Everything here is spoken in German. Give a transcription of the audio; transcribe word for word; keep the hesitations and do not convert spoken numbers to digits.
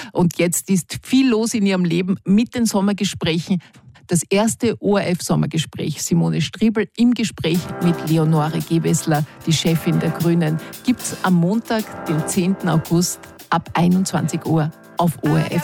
Und jetzt ist viel los in ihrem Leben mit den Sommergesprächen. Das erste O R F-Sommergespräch, Simone Striebel im Gespräch mit Leonore Gewessler, die Chefin der Grünen, gibt es am Montag, den zehnten August ab einundzwanzig Uhr auf O R F.